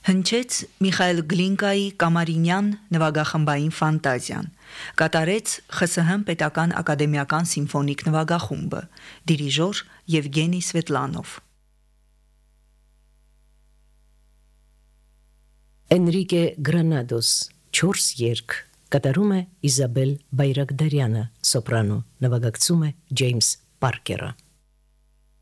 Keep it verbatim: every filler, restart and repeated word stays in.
Հնչեց Միխայել Գլինկայի կամարինյան նվագախմբային ֆանտազիան, կատարեց Խ Ս Հ պետական ակադեմիական սիմֆոնիկ նվագախումբը, դիրիժոր Եվգենի Սվետլանով։ Էնրիկե Գրանադոս, չորս երգ, կատարում է Իզաբել Բայրագդարյանը, սոպրանո, նվագակցում է Ջեյմս Պարկերը։